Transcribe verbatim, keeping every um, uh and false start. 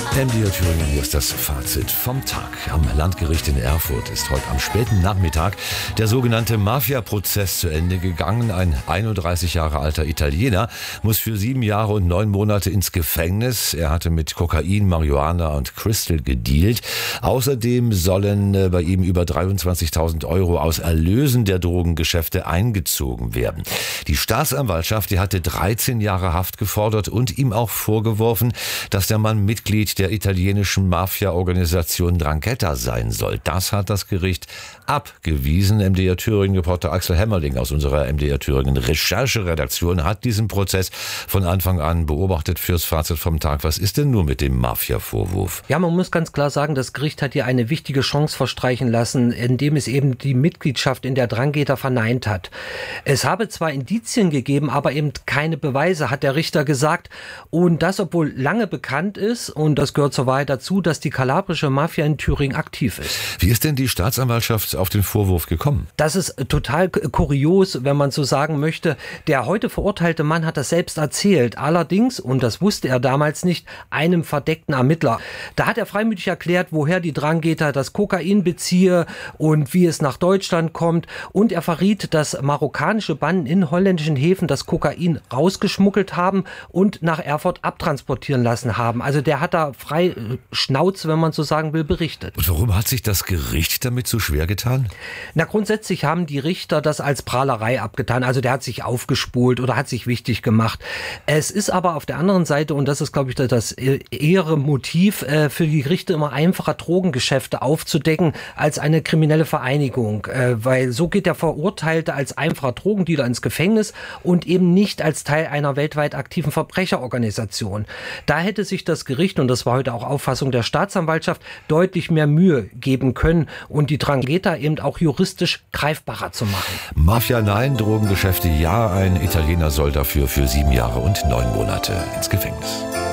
M D R Thüringen, hier ist das Fazit vom Tag. Am Landgericht in Erfurt ist heute am späten Nachmittag der sogenannte Mafia-Prozess zu Ende gegangen. Ein einunddreißig Jahre alter Italiener muss für sieben Jahre und neun Monate ins Gefängnis. Er hatte mit Kokain, Marihuana und Crystal gedealt. Außerdem sollen bei ihm über dreiundzwanzigtausend Euro aus Erlösen der Drogengeschäfte eingezogen werden. Die Staatsanwaltschaft, die hatte dreizehn Jahre Haft gefordert und ihm auch vorgeworfen, dass der Mann Mitglied der italienischen Mafia-Organisation Drangheta sein soll. Das hat das Gericht abgewiesen. M D R Thüringen-Reporter Axel Hämmerling aus unserer M D R Thüringen Rechercheredaktion hat diesen Prozess von Anfang an beobachtet fürs Fazit vom Tag. Was ist denn nur mit dem Mafia-Vorwurf? Ja, man muss ganz klar sagen, das Gericht hat hier eine wichtige Chance verstreichen lassen, indem es eben die Mitgliedschaft in der Drangheta verneint hat. Es habe zwar Indizien gegeben, aber eben keine Beweise, hat der Richter gesagt. Und das, obwohl lange bekannt ist, und das gehört zur Wahrheit dazu, dass die kalabrische Mafia in Thüringen aktiv ist. Wie ist denn die Staatsanwaltschaft auf den Vorwurf gekommen? Das ist total kurios, wenn man so sagen möchte. Der heute verurteilte Mann hat das selbst erzählt. Allerdings, und das wusste er damals nicht, einem verdeckten Ermittler. Da hat er freimütig erklärt, woher die Drangheta das Kokain beziehe und wie es nach Deutschland kommt. Und er verriet, dass marokkanische Banden in holländischen Häfen das Kokain rausgeschmuggelt haben und nach Erfurt abtransportieren lassen haben. Also der hat da frei Schnauze, wenn man so sagen will, berichtet. Und warum hat sich das Gericht damit so schwer getan? Na, grundsätzlich haben die Richter das als Prahlerei abgetan. Also der hat sich aufgespult oder hat sich wichtig gemacht. Es ist aber auf der anderen Seite, und das ist, glaube ich, das ehere Motiv für die Gerichte, immer einfacher, Drogengeschäfte aufzudecken als eine kriminelle Vereinigung. Weil so geht der Verurteilte als einfacher Drogendealer ins Gefängnis und eben nicht als Teil einer weltweit aktiven Verbrecherorganisation. Da hätte sich das Gericht, und das war heute auch Auffassung der Staatsanwaltschaft, deutlich mehr Mühe geben können und die Drangheta eben auch juristisch greifbarer zu machen. Mafia nein, Drogengeschäfte ja. Ein Italiener soll dafür für sieben Jahre und neun Monate ins Gefängnis.